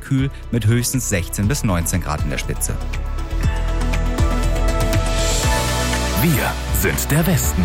kühl mit höchstens 16 bis 19 Grad in der Spitze. Wir sind der Westen.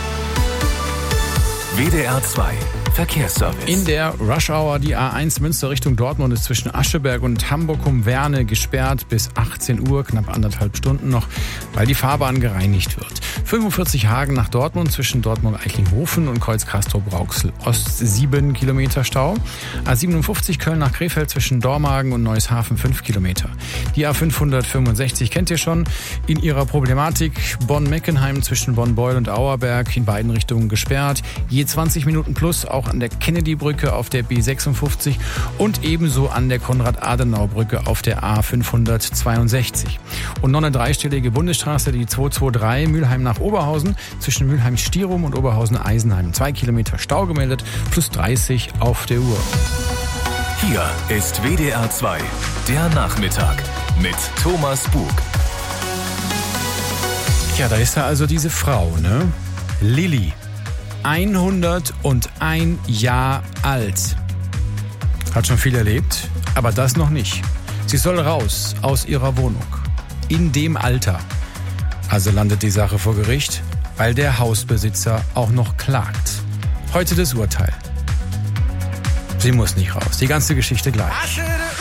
WDR 2 Verkehrsservice. In der Rush Hour die A1 Münster Richtung Dortmund ist zwischen Ascheberg und Hamburg-um-Werne gesperrt bis 18 Uhr, knapp 1,5 Stunden noch, weil die Fahrbahn gereinigt wird. 45 Hagen nach Dortmund zwischen Dortmund-Eichlinghofen und Kreuz-Castrop-Rauxel-Ost 7 Kilometer Stau. A57 Köln nach Krefeld zwischen Dormagen und Neueshafen 5 Kilometer. Die A565 kennt ihr schon. In ihrer Problematik Bonn-Meckenheim zwischen Bonn-Beul und Auerberg in beiden Richtungen gesperrt. Je 20 Minuten plus auch an der Kennedy-Brücke auf der B56 und ebenso an der Konrad-Adenauer-Brücke auf der A562. Und noch eine dreistellige Bundesstraße, die 223 Mülheim nach Oberhausen zwischen Mülheim-Stierum und Oberhausen-Eisenheim. 2 Kilometer Stau gemeldet, plus 30 auf der Uhr. Hier ist WDR 2, der Nachmittag mit Thomas Bug. Ja, da ist ja also diese Frau, ne? Lilly. 101 Jahre alt. Hat schon viel erlebt, aber das noch nicht. Sie soll raus aus ihrer Wohnung. In dem Alter. Also landet die Sache vor Gericht, weil der Hausbesitzer auch noch klagt. Heute das Urteil. Sie muss nicht raus. Die ganze Geschichte gleich.